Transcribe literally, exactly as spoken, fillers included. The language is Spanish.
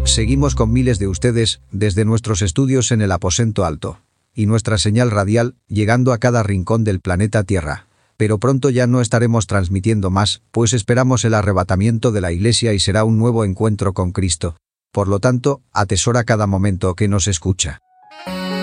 Seguimos con miles de ustedes, desde nuestros estudios en el aposento alto. Y nuestra señal radial, llegando a cada rincón del planeta Tierra. Pero pronto ya no estaremos transmitiendo más, pues esperamos el arrebatamiento de la Iglesia y será un nuevo encuentro con Cristo. Por lo tanto, atesora cada momento que nos escucha.